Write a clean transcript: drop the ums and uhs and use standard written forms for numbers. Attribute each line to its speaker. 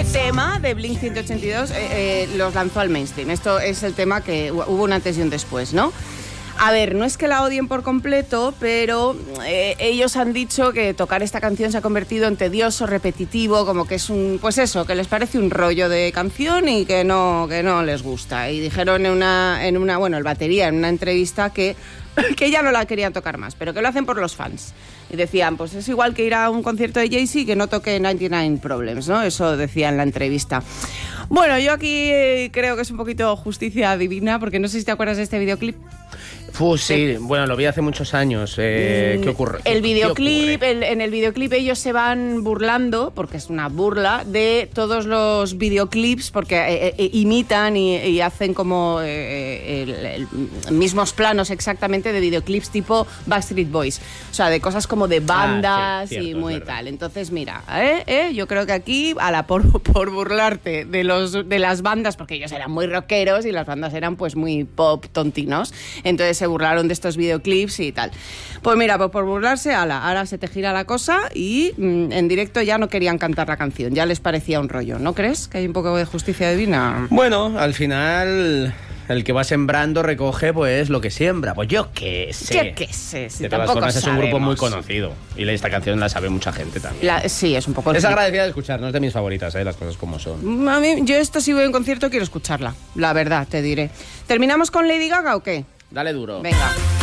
Speaker 1: tema de Blink-182 los lanzó al mainstream. Esto es el tema que hubo un antes y un después, ¿no? A ver, no es que la odien por completo, pero ellos han dicho que tocar esta canción se ha convertido en tedioso, repetitivo, como que es pues eso, que les parece un rollo de canción y que no les gusta. Y dijeron el batería en una entrevista que ya no la querían tocar más, pero que lo hacen por los fans. Y decían, pues es igual que ir a un concierto de Jay-Z que no toque 99 Problems, ¿no? Eso decía en la entrevista. Bueno, yo aquí creo que es un poquito justicia divina, porque no sé si te acuerdas de este videoclip.
Speaker 2: Sí, bueno, lo vi hace muchos años. ¿Qué ocurre?
Speaker 1: El videoclip, en el videoclip ellos se van burlando, porque es una burla, de todos los videoclips, porque imitan y hacen como mismos planos exactamente de videoclips tipo Backstreet Boys. O sea, de cosas como de bandas, sí, cierto, y muy tal. Entonces, mira, yo creo que aquí, por burlarte de las bandas, porque ellos eran muy rockeros y las bandas eran pues muy pop tontinos, entonces se burlaron de estos videoclips y tal. Pues mira, pues por burlarse, ahora se te gira la cosa y en directo ya no querían cantar la canción, ya les parecía un rollo. ¿No crees que hay un poco de justicia divina?
Speaker 2: Bueno, al final el que va sembrando recoge pues lo que siembra. Pues yo qué sé.
Speaker 1: Si
Speaker 2: de todas formas es un grupo muy conocido y esta canción la sabe mucha gente también.
Speaker 1: Sí, es un poco...
Speaker 2: Es agradecida de escuchar, no es de mis favoritas, las cosas como son.
Speaker 1: A mí, yo esto si voy a un concierto quiero escucharla, la verdad, te diré. ¿Terminamos con Lady Gaga o qué?
Speaker 2: Dale duro.
Speaker 1: Venga.